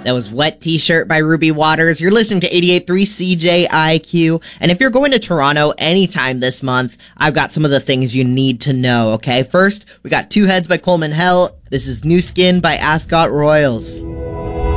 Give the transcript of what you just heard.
That was Wet T-Shirt by Ruby Waters. You're listening to 88.3 CJIQ. And if you're going to Toronto anytime this month, I've got some of the things you need to know, okay? First, we got Two Heads by Coleman Hell. This is New Skin by Ascot Royals.